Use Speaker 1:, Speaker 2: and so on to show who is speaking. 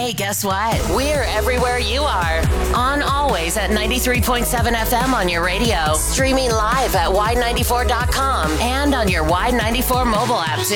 Speaker 1: Hey, guess what? We're everywhere you are. On always at 93.7 FM on your radio. Streaming live at Y94.com and on your Y94 mobile app too.